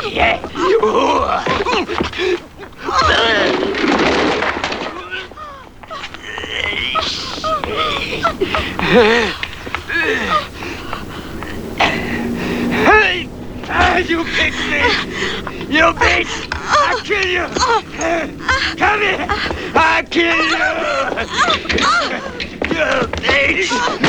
Yeah. Hey! You picked me! You bitch! I'll kill you! Come here! I'll kill you! You bitch!